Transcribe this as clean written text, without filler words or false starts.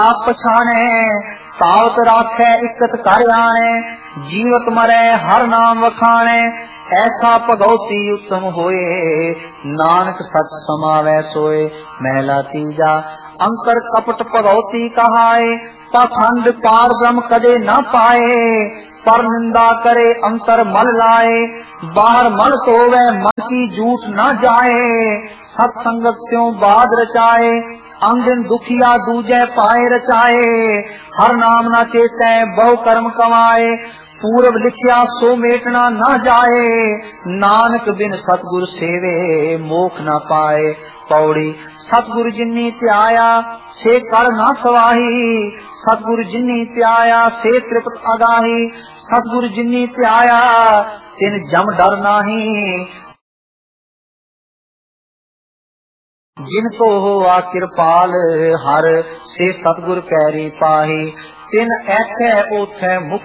आप पछाणे तावत राखे इकत कर आने, जीवत मरे हर नाम वखाणे, ऐसा भगवती उत्तम होए, नानक सच समावै सोए। महला तीजा अंकर कपट भगवती कहाए, पाखंड पार ब्रह्म कदे न पाए, पर निंदा करे अंतर मल लाए, बाहर मल सोवे मन की झूठ न जाए, सत्संगत त्यों बाद रचाए, अंदिन दुखिया दूजे पाए रचाए, हर नाम न चेतै बहु कर्म कमाए, पूर्व लिखिया सो मेटना न जाए, नानक बिन सतगुर सेवे मोख न पाए। पौड़ी सतगुरु जिन्नी त्याया से कर न सवाही, सतगुरु जिन्नी त्याया से तृप्त अगाही, सतगुरु जिन्नी त्याया तिन जम डर नाही, जिनको होआ कृपाल हर से सतगुर पैरी पाही, तिन ऐठै ओठै मुख